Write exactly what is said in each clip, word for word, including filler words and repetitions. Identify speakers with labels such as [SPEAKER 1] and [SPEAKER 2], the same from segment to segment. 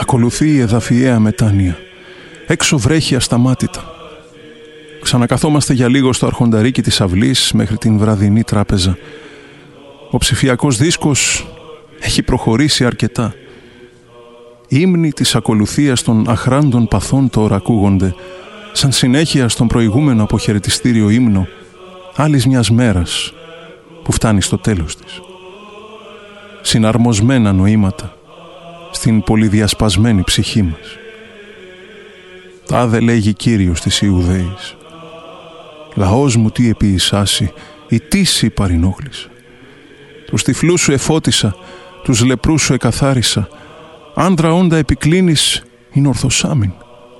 [SPEAKER 1] Ακολουθεί η εδαφιαία μετάνοια. Έξω βρέχει ασταμάτητα. Ξανακαθόμαστε για λίγο στο αρχονταρίκι της αυλής μέχρι την βραδινή τράπεζα. Ο ψηφιακός δίσκος έχει προχωρήσει αρκετά. Οι ύμνοι της ακολουθίας των αχράντων παθών τώρα ακούγονται, σαν συνέχεια στον προηγούμενο αποχαιρετιστήριο ύμνο άλλης μιας μέρας που φτάνει στο τέλος της. Συναρμοσμένα νοήματα στην πολυδιασπασμένη ψυχή μας. Τάδε λέγει Κύριος της Ιουδαίας. Λαός μου τι επιεισάσει, η τύση παρηνόχλησα. Τους τυφλούς σου εφώτισα, τους λεπρούς σου εκαθάρισα. Άντρα όντα επικλίνεις, είναι ορθοσάμιν.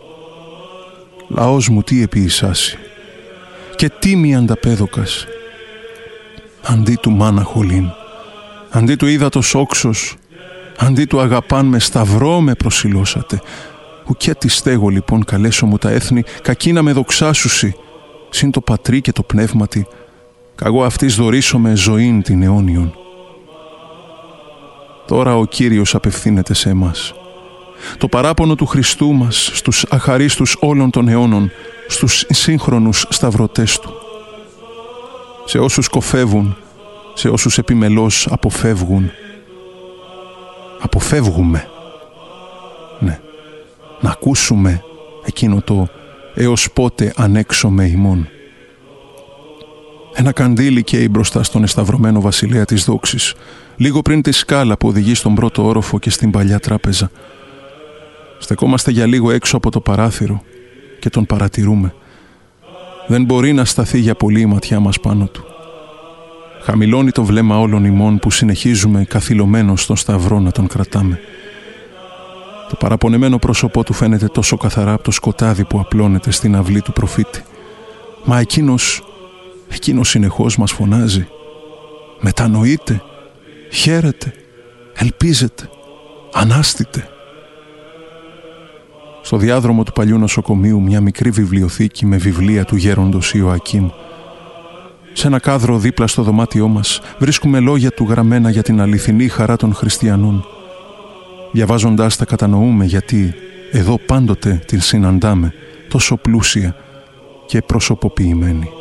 [SPEAKER 1] Λαός μου τι επιεισάσει, και τίμη ανταπέδοκας. Αντί του μάνα χολήν, αντί του ύδατος όξος, αντί του αγαπάν με σταυρό με προσιλώσατε. Ουκέ τη στέγω λοιπόν καλέσω μου τα έθνη, κακή με δοξάσουσι, συν το πατρί και το πνεύματι, καγώ αυτής δωρήσω με ζωήν την αιώνιον. Τώρα ο Κύριος απευθύνεται σε εμάς. Το παράπονο του Χριστού μας στους αχαρίστους όλων των αιώνων, στους σύγχρονους σταυρωτές του. Σε όσους κοφεύουν, σε όσους επιμελώς αποφεύγουν. Αποφεύγουμε. Ναι. Να ακούσουμε εκείνο το «έως πότε ανέξομαι ημών». Ένα καντήλι καίει μπροστά στον εσταυρωμένο βασιλέα της δόξης, λίγο πριν τη σκάλα που οδηγεί στον πρώτο όροφο και στην παλιά τράπεζα. Στεκόμαστε για λίγο έξω από το παράθυρο και τον παρατηρούμε. Δεν μπορεί να σταθεί για πολύ η ματιά μας πάνω του. Χαμηλώνει το βλέμμα όλων ημών που συνεχίζουμε καθυλωμένος στον σταυρό να τον κρατάμε. Το παραπονεμένο πρόσωπό του φαίνεται τόσο καθαρά από το σκοτάδι που απλώνεται στην αυλή του προφήτη. Μα εκείνος, εκείνος συνεχώς μας φωνάζει. Μετανοείτε, χαίρετε, ελπίζετε, ανάστητε. Στο διάδρομο του παλιού νοσοκομείου μια μικρή βιβλιοθήκη με βιβλία του γέροντος Ιωακήμ. Σε ένα κάδρο δίπλα στο δωμάτιό μας βρίσκουμε λόγια του γραμμένα για την αληθινή χαρά των χριστιανών. Διαβάζοντάς τα κατανοούμε γιατί εδώ πάντοτε την συναντάμε τόσο πλούσια και προσωποποιημένη.